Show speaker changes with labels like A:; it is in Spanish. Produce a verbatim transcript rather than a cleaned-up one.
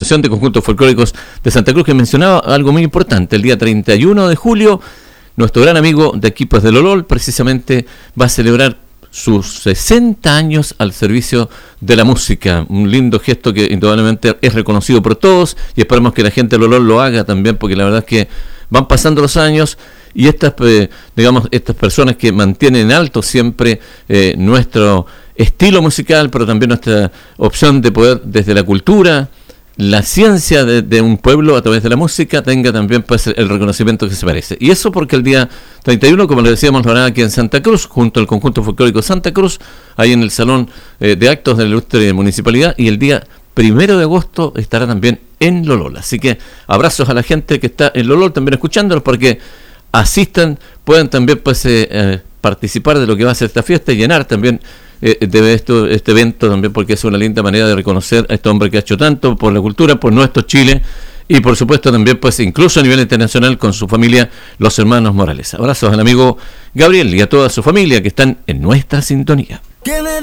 A: Asociación de Conjuntos Folclóricos de Santa Cruz, que mencionaba algo muy importante. El día treinta y uno de julio, nuestro gran amigo de Equipos del Olol precisamente va a celebrar sus sesenta años al servicio de la música. Un lindo gesto que indudablemente es reconocido por todos, y esperamos que la gente del Olol lo haga también, porque la verdad es que van pasando los años y estas, eh, digamos, estas personas que mantienen en alto siempre eh, nuestro estilo musical, pero también nuestra opción de poder, desde la cultura, la ciencia de, de un pueblo a través de la música, tenga también pues el reconocimiento que se merece. Y eso porque el día treinta y uno, como le decíamos, lo hará aquí en Santa Cruz, junto al Conjunto Folclórico Santa Cruz, ahí en el Salón eh, de Actos de la Ilustre Municipalidad, y el día primero de agosto estará también en Lolol. Así que abrazos a la gente que está en Lolol también escuchándolos, porque asistan, puedan también pues eh, eh, participar de lo que va a ser esta fiesta y llenar también eh, de esto, este evento también, porque es una linda manera de reconocer a este hombre que ha hecho tanto por la cultura, por nuestro Chile, y por supuesto también pues incluso a nivel internacional con su familia, los hermanos Morales. Abrazos al amigo Gabriel y a toda su familia que están en nuestra sintonía.